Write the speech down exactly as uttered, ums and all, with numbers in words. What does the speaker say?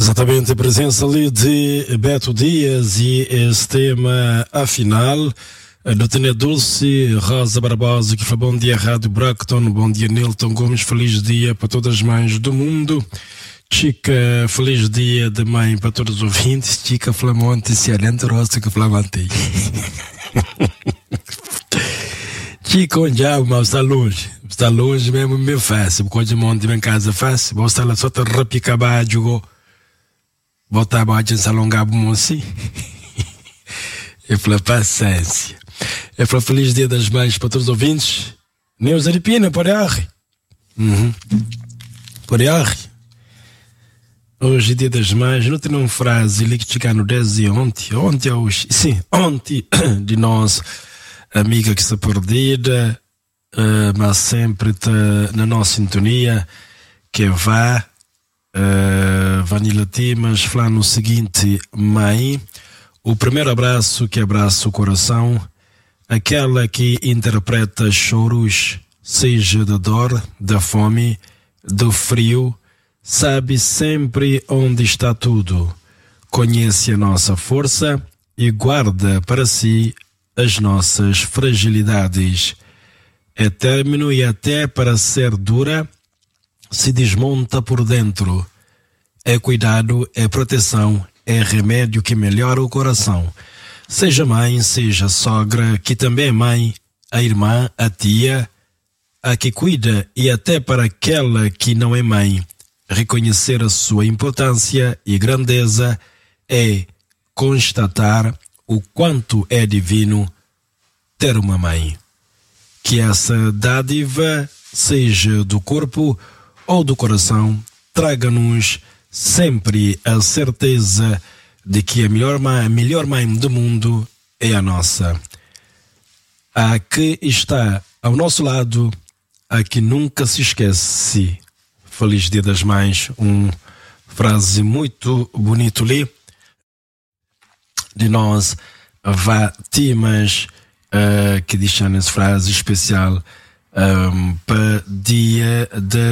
Exatamente, a presença ali de Beto Dias e esse tema, afinal, do Tânia Dulce, Rosa Barbosa, que foi bom dia, Rádio Bracton, bom dia, Nilton Gomes, feliz dia para todas as mães do mundo. Chica, feliz dia de mãe para todos os ouvintes. Chica Flamonte, Cialente Rosa, que Flamante. Chica, onde é, mas está longe. Está longe mesmo, meio fácil. Porque monte em casa fácil. Vou estar lá só te repicar, jogo. Botar a bate em salongar para moci. E falar paciência. E falar feliz dia das mães para todos os ouvintes. Neus Aripina, por aí. Uhum. Por aí. Hoje, dia das mães, não tem uma frase ali que chega no dez e ontem, ontem hoje, sim, ontem, de nós, amiga que está perdida, uh, mas sempre tá na nossa sintonia, que vá, uh, Vanilla Timas, falar no seguinte, mãe, o primeiro abraço que abraça o coração, aquela que interpreta choros, seja da dor, da fome, do frio, sabe sempre onde está tudo, conhece a nossa força e guarda para si as nossas fragilidades. É término e até para ser dura, se desmonta por dentro. É cuidado, é proteção, é remédio que melhora o coração. Seja mãe, seja sogra, que também é mãe, a irmã, a tia, a que cuida e até para aquela que não é mãe. Reconhecer a sua importância e grandeza é constatar o quanto é divino ter uma mãe. Que essa dádiva, seja do corpo ou do coração, traga-nos sempre a certeza de que a melhor mãe, a melhor mãe do mundo é a nossa. A que está ao nosso lado, a que nunca se esquece. Feliz Dia das Mães, uma frase muito bonita ali de nós, vá temas uh, que deixam essa frase especial um, para dia de